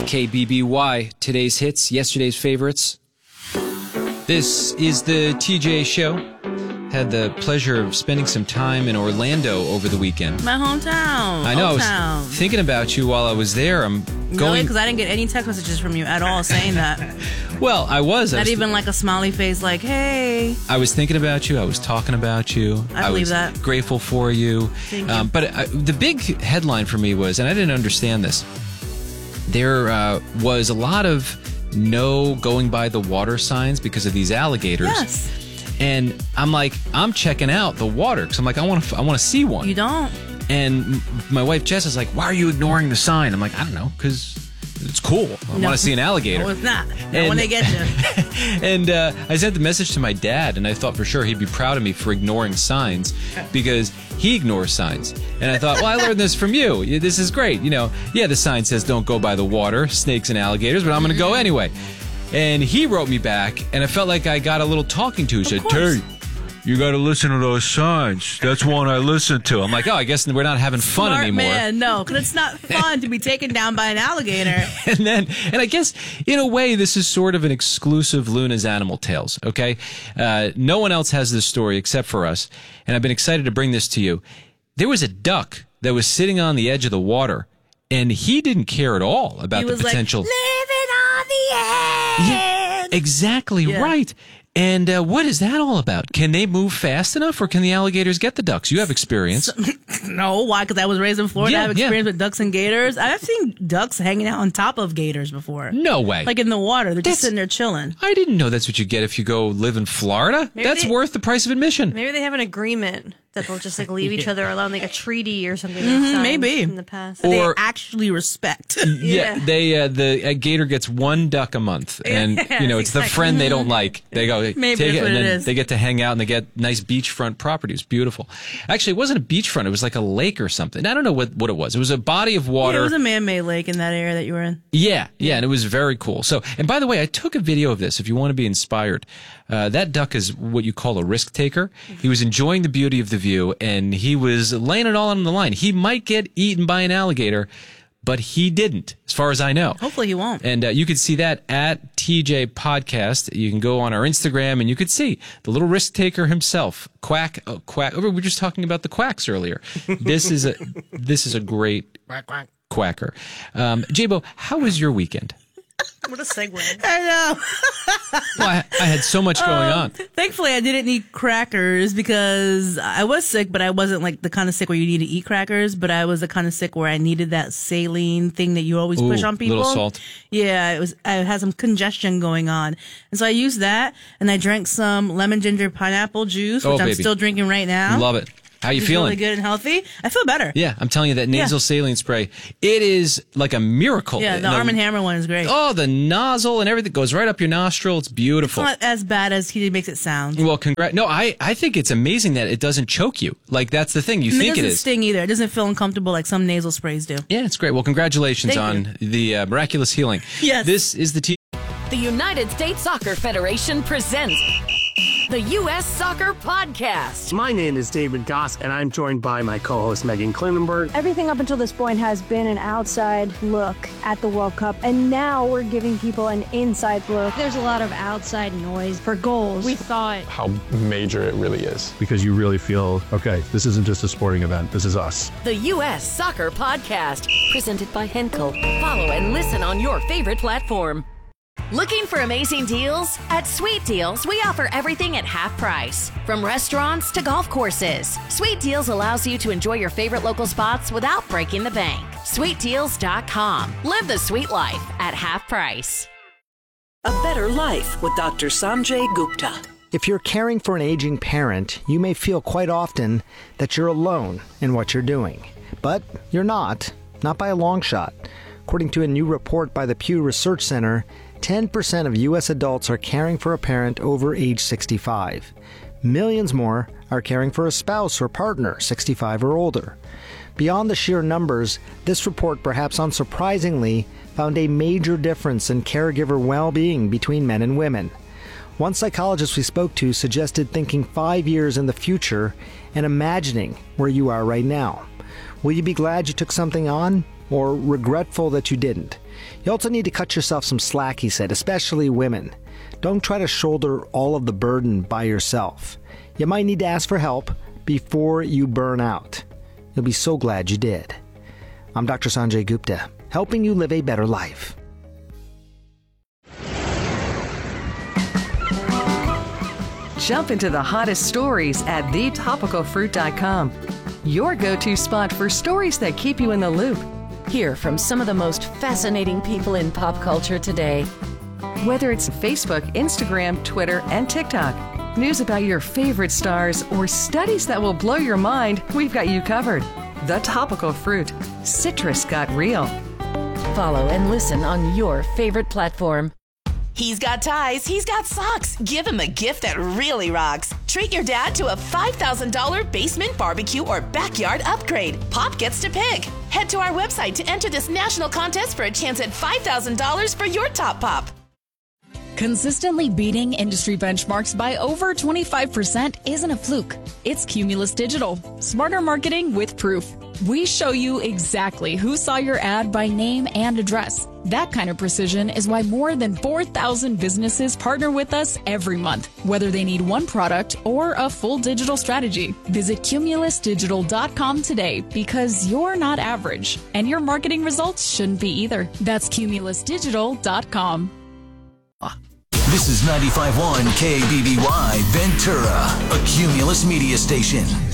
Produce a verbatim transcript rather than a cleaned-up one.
K B B Y, today's hits, yesterday's favorites. This is the T J Show. Had the pleasure of spending some time in Orlando over the weekend. My hometown. I know. Old I was town. thinking about you while I was there. I'm Really? going. Because I didn't get any text messages from you at all saying that. Well, I was. I Not was even like a smiley face like, hey. I was thinking about you. I was talking about you. I believe was that. Grateful for you. Thank you. Um, but I, the big headline for me was, and I didn't understand this, there uh, was a lot of no going by the water signs because of these alligators. Yes. And I'm like, I'm checking out the water because I'm like, I want to, I want to see one. You don't. And m- my wife Jess is like, why are you ignoring the sign? I'm like, I don't know, because it's cool. I No. want to see an alligator. No, it's not. Not And- when they get you. And uh, I sent the message to my dad, and I thought for sure he'd be proud of me for ignoring signs because he ignores signs. And I thought, well, I learned this from you. Yeah, this is great. You know, yeah, the sign says don't go by the water, snakes and alligators, but I'm going to go anyway. And he wrote me back, and I felt like I got a little talking to. He said, Terry, you got to listen to those signs. That's one I listen to. I'm like, oh, I guess we're not having fun Smart anymore. man, no, because it's not fun to be taken down by an alligator. And then, and I guess in a way, this is sort of an exclusive Luna's Animal Tales, okay? Uh, no one else has this story except for us, and I've been excited to bring this to you. There was a duck that was sitting on the edge of the water, and he didn't care at all about He the was potential. like, living on the edge. Yeah, exactly Yeah. right. And uh, what is that all about? Can they move fast enough, or can the alligators get the ducks? You have experience. No, why? Because I was raised in Florida. Yeah, I have experience yeah. with ducks and gators. I've seen ducks hanging out on top of gators before. No way. Like in the water. They're That's- just sitting there chilling. I didn't know that's what you get if you go live in Florida. Maybe That's they- worth the price of admission. Maybe they have an agreement that they'll just like leave each other alone, like a treaty or something. Mhm, signed maybe. in the past. Or- They actually respect. Yeah, Yeah. they uh, the uh, gator gets one duck a month, and Yes, you know it's the exactly. friend they don't like. They go hey, Maybe take that's it, what and it then is. they get to hang out, and they get nice beachfront property. It's beautiful. Actually, it wasn't a beachfront; it was like a lake or something. I don't know what, what it was. It was a body of Yeah, water. it was a man-made lake in that area that you were in. Yeah, yeah, and it was very cool. So, and by the way, I took a video of this if you want to be inspired. Uh, that duck is what you call a risk taker. He was enjoying the beauty of the view, and he was laying it all on the line. He might get eaten by an alligator, but he didn't, as far as I know. Hopefully he won't. And uh, you could see that at T J Podcast. You can go on our Instagram, and you could see the little risk taker himself, Quack. Oh, Quack. We were just talking about the quacks earlier. This is a this is a great Quack, quack. quacker. Um, J-Bo, how was your weekend? What a segue. I know. Well, I, I had so much going on. Thankfully, I didn't eat crackers because I was sick, but I wasn't like the kind of sick where you need to eat crackers. But I was the kind of sick where I needed that saline thing that you always push Ooh, on people. little salt. Yeah, it was. I had some congestion going on, and so I used that, and I drank some lemon ginger pineapple juice, which Oh, I'm baby. still drinking right now. Love it. How you It's feeling? really good and healthy. I feel better. Yeah, I'm telling you that nasal Yeah. saline spray, it is like a miracle. Yeah, the And Arm and Hammer one is great. Oh, the nozzle and everything goes right up your nostril. It's beautiful. It's not as bad as he makes it sound. Well, congrats. No, I, I think it's amazing that it doesn't choke you. Like, that's the thing. You And it think it doesn't is. sting either. It doesn't feel uncomfortable like some nasal sprays do. Yeah, it's great. Well, congratulations Thank on the uh, miraculous healing. Yes. This is the T. The United States Soccer Federation presents the U S Soccer Podcast. My name is David Goss, and I'm joined by my co-host Megan Klinenberg. Everything up until this point has been an outside look at the World Cup, and now we're giving people an inside look. There's a lot of outside noise for goals. We thought how major it really is. Because you really feel, okay, this isn't just a sporting event, this is us. The U S Soccer Podcast, presented by Henkel. Follow and listen on your favorite platform. Looking for amazing deals? At Sweet Deals, we offer everything at half price. From restaurants to golf courses, Sweet Deals allows you to enjoy your favorite local spots without breaking the bank. sweet deals dot com. Live the sweet life at half price. A Better Life with Doctor Sanjay Gupta. If you're caring for an aging parent, you may feel quite often that you're alone in what you're doing. But you're not, not by a long shot. According to a new report by the Pew Research Center, ten percent of U S adults are caring for a parent over age sixty-five. Millions more are caring for a spouse or partner sixty-five or older. Beyond the sheer numbers, this report, perhaps unsurprisingly, found a major difference in caregiver well-being between men and women. One psychologist we spoke to suggested thinking five years in the future and imagining where you are right now. Will you be glad you took something on? or regretful that you didn't. You also need to cut yourself some slack, he said, especially women. Don't try to shoulder all of the burden by yourself. You might need to ask for help before you burn out. You'll be so glad you did. I'm Doctor Sanjay Gupta, helping you live a better life. Jump into the hottest stories at the topical fruit dot com. Your go-to spot for stories that keep you in the loop. Hear from some of the most fascinating people in pop culture today. Whether it's Facebook, Instagram, Twitter, and TikTok, news about your favorite stars, or studies that will blow your mind, we've got you covered. The Topical Fruit. Citrus got real. Follow and listen on your favorite platform. He's got ties, he's got socks. Give him a gift that really rocks. Treat your dad to a five thousand dollars basement barbecue or backyard upgrade. Pop gets to pick. Head to our website to enter this national contest for a chance at five thousand dollars for your top pop. Consistently beating industry benchmarks by over twenty-five percent isn't a fluke. It's Cumulus Digital. Smarter marketing with proof. We show you exactly who saw your ad by name and address. That kind of precision is why more than four thousand businesses partner with us every month, whether they need one product or a full digital strategy. Visit cumulus digital dot com today because you're not average, and your marketing results shouldn't be either. That's cumulus digital dot com. This is ninety-five point one K B B Y Ventura, a Cumulus media station.